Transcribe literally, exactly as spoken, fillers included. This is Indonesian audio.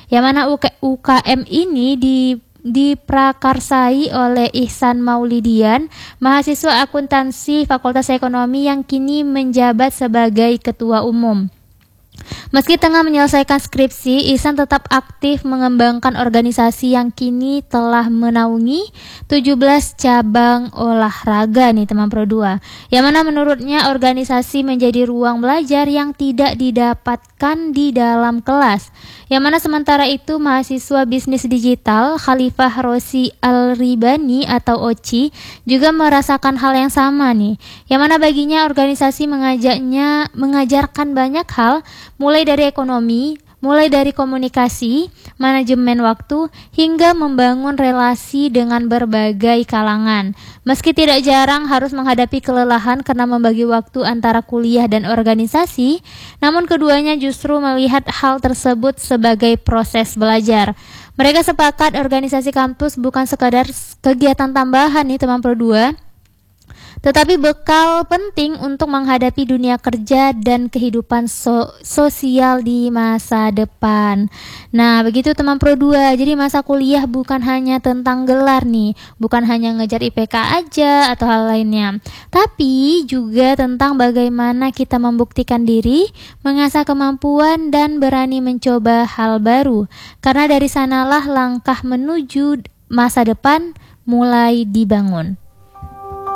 Yang mana U K M ini di diprakarsai oleh Ihsan Maulidian, mahasiswa akuntansi Fakultas Ekonomi yang kini menjabat sebagai ketua umum. Meski tengah menyelesaikan skripsi, Ihsan tetap aktif mengembangkan organisasi yang kini telah menaungi tujuh belas cabang olahraga nih teman Pro dua. Yang mana menurutnya organisasi menjadi ruang belajar yang tidak didapatkan di dalam kelas. Yang mana sementara itu mahasiswa bisnis digital Khalifah Rosi Al-Ribani atau Oci juga merasakan hal yang sama nih. Yang mana baginya organisasi mengajaknya mengajarkan banyak hal, mulai dari ekonomi, mulai dari komunikasi, manajemen waktu, hingga membangun relasi dengan berbagai kalangan. Meski tidak jarang harus menghadapi kelelahan karena membagi waktu antara kuliah dan organisasi, namun keduanya justru melihat hal tersebut sebagai proses belajar. Mereka sepakat organisasi kampus bukan sekadar kegiatan tambahan nih teman Pro dua, tetapi bekal penting untuk menghadapi dunia kerja dan kehidupan so- sosial di masa depan. Nah, begitu teman Pro dua. Jadi masa kuliah bukan hanya tentang gelar nih, bukan hanya ngejar I P K aja atau hal lainnya, tapi juga tentang bagaimana kita membuktikan diri, mengasah kemampuan dan berani mencoba hal baru. Karena dari sanalah langkah menuju masa depan mulai dibangun.